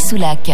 Soulac.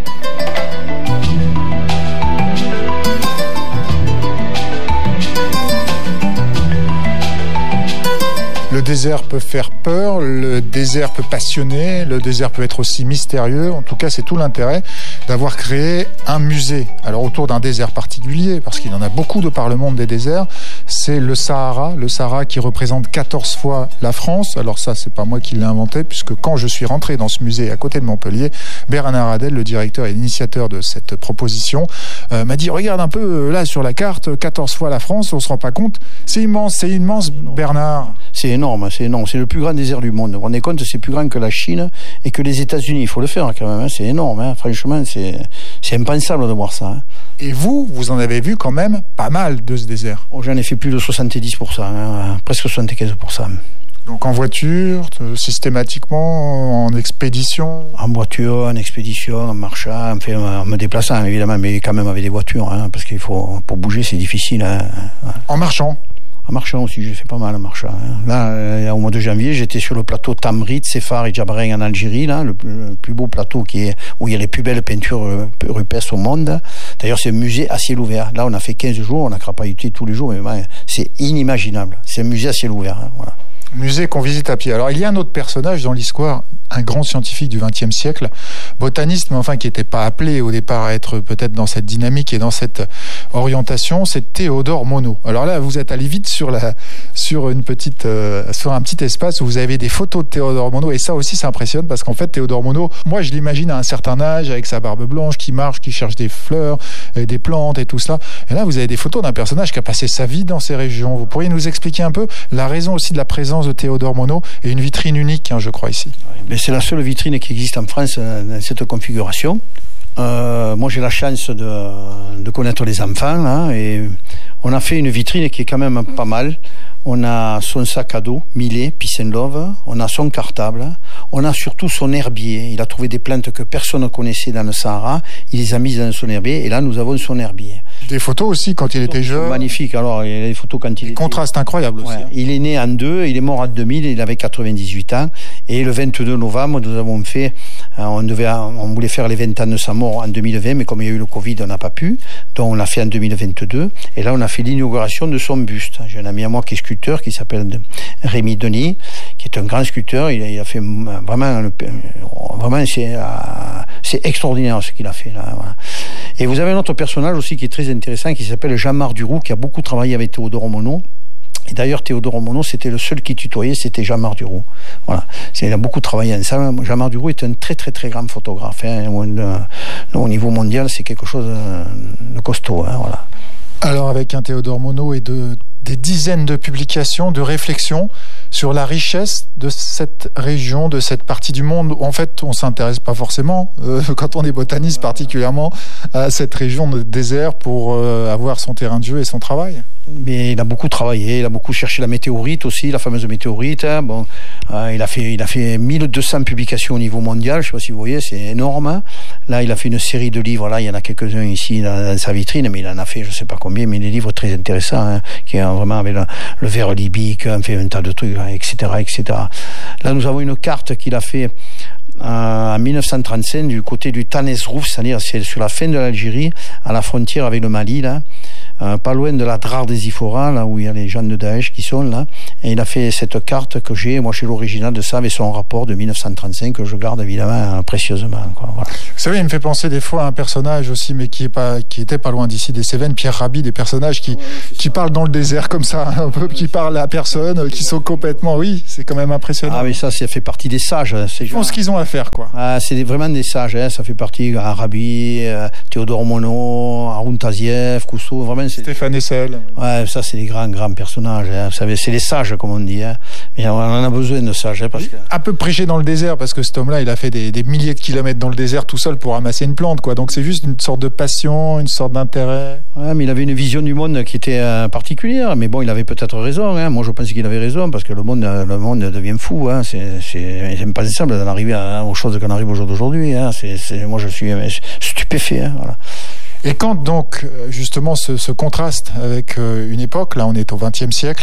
Le désert peut faire peur, le désert peut passionner, le désert peut être aussi mystérieux. En tout cas, c'est tout l'intérêt d'avoir créé un musée. Alors autour d'un désert particulier, parce qu'il y en a beaucoup de par le monde des déserts, c'est le Sahara qui représente 14 fois la France. Alors ça, c'est pas moi qui l'ai inventé, puisque quand je suis rentré dans ce musée à côté de Montpellier, Bernard Hadel, le directeur et l'initiateur de cette proposition, m'a dit, regarde un peu là sur la carte, 14 fois la France, on se rend pas compte. C'est immense, Bernard. C'est énorme. C'est le plus grand désert du monde. Vous vous rendez compte, c'est plus grand que la Chine et que les États-Unis. Il faut le faire quand même, c'est énorme. Franchement, c'est impensable de voir ça. Et vous en avez vu quand même pas mal de ce désert. J'en ai fait plus de 70%, presque 75%. Donc en voiture, systématiquement, en expédition? En voiture, en expédition, en marchant, en me déplaçant évidemment, mais quand même avec des voitures, parce qu'il faut, pour bouger c'est difficile. En marchant? En marchant aussi, j'ai fait pas mal en marchant. Là, au mois de janvier, j'étais sur le plateau Tamrit, Sefar et Djabrin en Algérie, là, le plus beau plateau où il y a les plus belles peintures rupestres au monde. D'ailleurs, c'est un musée à ciel ouvert. Là, on a fait 15 jours, on a crapahuté tous les jours, mais c'est inimaginable. C'est un musée à ciel ouvert. Voilà. Musée qu'on visite à pied. Alors, il y a un autre personnage dans l'histoire, un grand scientifique du XXe siècle, botaniste, mais enfin qui n'était pas appelé au départ à être peut-être dans cette dynamique et dans cette orientation, c'est Théodore Monod. Alors là, vous êtes allé vite sur un petit espace où vous avez des photos de Théodore Monod, et ça aussi, ça impressionne parce qu'en fait, Théodore Monod, moi, je l'imagine à un certain âge, avec sa barbe blanche, qui marche, qui cherche des fleurs, des plantes et tout cela. Et là, vous avez des photos d'un personnage qui a passé sa vie dans ces régions. Vous pourriez nous expliquer un peu la raison aussi de la présence de Théodore Monod et une vitrine unique, je crois, ici. Mais c'est la seule vitrine qui existe en France dans cette configuration. Moi, j'ai la chance de connaître les enfants, et on a fait une vitrine qui est quand même pas mal. On a son sac à dos, Millet, Peace and Love. On a son cartable. On a surtout son herbier. Il a trouvé des plantes que personne ne connaissait dans le Sahara. Il les a mises dans son herbier. Et là, nous avons son herbier. Des photos aussi quand il était jeune. Magnifique. Alors, il y a des photos quand il était... Contraste incroyable aussi. Ouais. Il est né en 2, il est mort en 2000, il avait 98 ans. Et le 22 novembre, nous avons fait... On voulait faire les 20 ans de sa mort en 2020, mais comme il y a eu le Covid, on n'a pas pu. Donc, on l'a fait en 2022. Et là, on a fait l'inauguration de son buste. J'ai un ami à moi qui est sculpteur, qui s'appelle Rémi Denis, qui est un grand sculpteur. Il a fait vraiment c'est extraordinaire ce qu'il a fait là. Voilà. Et vous avez un autre personnage aussi qui est très intéressant, qui s'appelle Jean-Marc Duroux, qui a beaucoup travaillé avec Théodore Monod. Et d'ailleurs, Théodore Monod, c'était le seul qui tutoyait, c'était Jean-Marc Duroux. Voilà. Il a beaucoup travaillé ensemble. Jean-Marc Duroux est un très très très grand photographe. Au niveau mondial, c'est quelque chose de costaud. Voilà. Alors, avec un Théodore Monod et des dizaines de publications, de réflexions sur la richesse de cette région, de cette partie du monde. En fait, on ne s'intéresse pas forcément, quand on est botaniste particulièrement, à cette région de désert pour avoir son terrain de jeu et son travail. Mais il a beaucoup travaillé, il a beaucoup cherché la météorite aussi, la fameuse météorite. Il a fait 1200 publications au niveau mondial, je ne sais pas si vous voyez, c'est énorme. Là, il a fait une série de livres, là, il y en a quelques-uns ici dans sa vitrine, mais il en a fait je ne sais pas combien, mais des livres très intéressants, qui ont vraiment avec le ver libique, on fait un tas de trucs, etc., etc. Là, nous avons une carte qu'il a fait en 1935 du côté du Tanesrouf, c'est-à-dire c'est sur la fin de l'Algérie, à la frontière avec le Mali, là, pas loin de la Drare des Ifora, là où il y a les gens de Daesh qui sont là, et il a fait cette carte que j'ai, moi, chez l'original de ça, avec son rapport de 1935 que je garde évidemment précieusement, quoi. Voilà. Vous savez, il me fait penser des fois à un personnage aussi, mais qui était pas loin d'ici, des Cévennes, Pierre Rabhi, des personnages qui parlent dans le désert comme ça, un peu, qui parlent à personne, qui sont complètement, oui, c'est quand même impressionnant. Ah mais ça fait partie des sages. Ils font ce qu'ils ont à faire, quoi. Ah, c'est vraiment des sages, ça fait partie Rabhi, Théodore Monod, Haroun Taziev, Kousseau, vraiment. Stéphane Hessel. Ouais, ça c'est des grands personnages. Vous savez, c'est les sages comme on dit. Mais on en a besoin de sages, parce que... Un peu prêché dans le désert, parce que cet homme-là, il a fait des milliers de kilomètres dans le désert tout seul pour ramasser une plante, quoi. Donc c'est juste une sorte de passion, une sorte d'intérêt. Ouais, mais il avait une vision du monde qui était particulière. Mais bon, il avait peut-être raison. Moi, je pense qu'il avait raison, parce que le monde devient fou. C'est impensable d'en arriver aux choses qu'on arrive au jour d'aujourd'hui. Moi, je suis stupéfait. Voilà. Et quand donc justement ce contraste avec une époque, là on est au XXe siècle,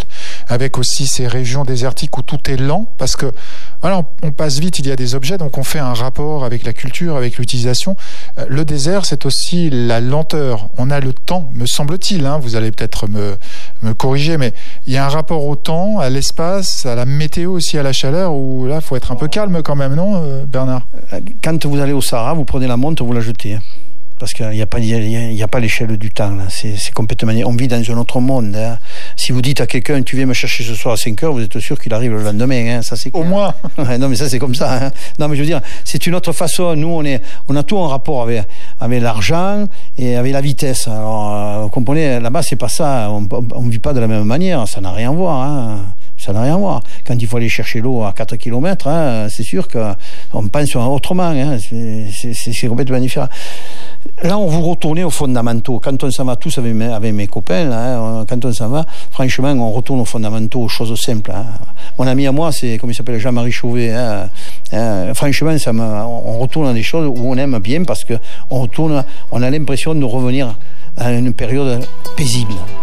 avec aussi ces régions désertiques où tout est lent, parce que voilà, on passe vite, il y a des objets, donc on fait un rapport avec la culture, avec l'utilisation. Le désert, c'est aussi la lenteur. On a le temps, me semble-t-il, hein, vous allez peut-être me corriger, mais il y a un rapport au temps, à l'espace, à la météo aussi, à la chaleur, où là, il faut être un peu calme quand même, non, Bernard? Quand vous allez au Sahara, vous prenez la montre, vous la jetez. Parce qu'il n'y a pas l'échelle du temps. Là. C'est complètement... On vit dans un autre monde. Hein. Si vous dites à quelqu'un, tu viens me chercher ce soir à 5 heures, vous êtes sûr qu'il arrive le lendemain. Hein. Ça, c'est au moins. Non, mais ça, c'est comme ça. Hein. Non, mais je veux dire, c'est une autre façon. Nous, on a tout en rapport avec l'argent et avec la vitesse. Alors, vous comprenez, là-bas, c'est pas ça. On ne vit pas de la même manière. Ça n'a rien à voir. Hein. Ça n'a rien à voir. Quand il faut aller chercher l'eau à 4 km, hein, c'est sûr qu'on pense autrement. Hein. C'est complètement différent. Là, on vous retourne aux fondamentaux. Quand on s'en va tous avec mes copains, là, quand on s'en va, franchement, on retourne aux fondamentaux, aux choses simples. Hein. Mon ami à moi, c'est, comme il s'appelle, Jean-Marie Chauvet. Hein. Franchement, on retourne à des choses où on aime bien parce qu'on a l'impression de revenir à une période paisible.